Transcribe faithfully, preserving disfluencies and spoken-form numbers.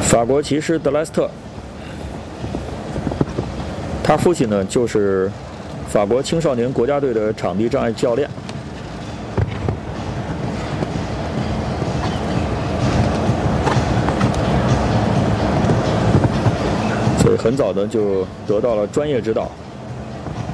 法国骑师德莱斯特，他父亲呢就是法国青少年国家队的场地障碍教练。所以很早的就得到了专业指导。